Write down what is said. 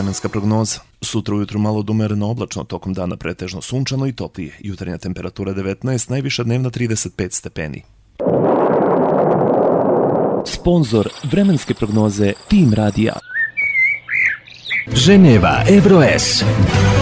vremenska prognoza. Sutra ujutru malo od umereno oblačno, tokom dana pretežno sunčano i toplije. Jutarnja temperatura 19, najviša dnevna 35 stepeni. Sponzor vremenske prognoze Tim Radija. Ženeva Euroes.